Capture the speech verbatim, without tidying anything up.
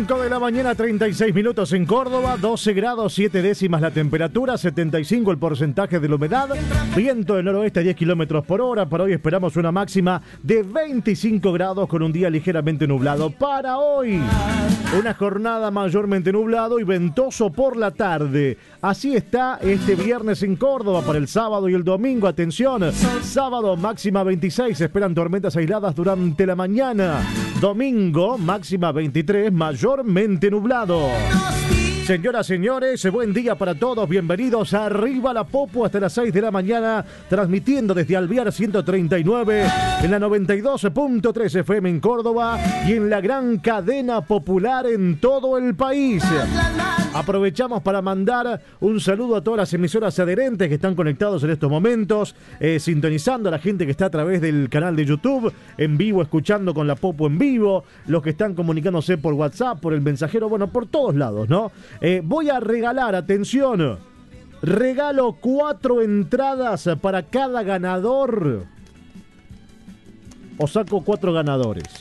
cinco de la mañana, treinta y seis minutos en Córdoba, doce grados, siete décimas la temperatura, setenta y cinco el porcentaje de la humedad, viento del noroeste a diez kilómetros por hora. Para hoy esperamos una máxima de veinticinco grados con un día ligeramente nublado. Para hoy, una jornada mayormente nublado y ventoso por la tarde. Así está este viernes en Córdoba. Para el sábado y el domingo, atención, sábado máxima veintiséis, se esperan tormentas aisladas durante la mañana. Domingo máxima veintitrés, mayormente nublado. Señoras, señores, buen día para todos. Bienvenidos a Arriba la Popu hasta las seis de la mañana, transmitiendo desde Alvear ciento treinta y nueve en la noventa y dos punto tres F M en Córdoba y en la gran cadena popular en todo el país. Aprovechamos para mandar un saludo a todas las emisoras adherentes que están conectados en estos momentos, eh, sintonizando a la gente que está a través del canal de YouTube, en vivo, escuchando con la Popu en vivo, los que están comunicándose por WhatsApp, por el mensajero, bueno, por todos lados, ¿no? Eh, voy a regalar, atención, regalo cuatro entradas para cada ganador. O saco cuatro ganadores.